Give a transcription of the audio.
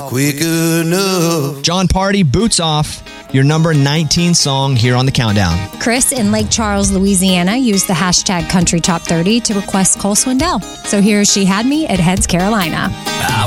quick enough. John Party, Boots Off, your number 19 song here on the countdown. Chris in Lake Charles, Louisiana used the hashtag Country Top 30 to request Cole Swindell. So here's She Had Me at Heads, Carolina. I